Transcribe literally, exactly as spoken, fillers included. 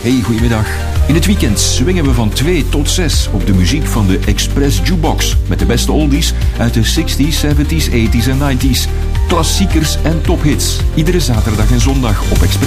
Hey, goedemiddag. In het weekend swingen we van twee tot zes op de muziek van de Express Jukebox. Met de beste oldies uit de zestig's, zeventig's, tachtig's en negentig's. Klassiekers en tophits. Iedere zaterdag en zondag op Express.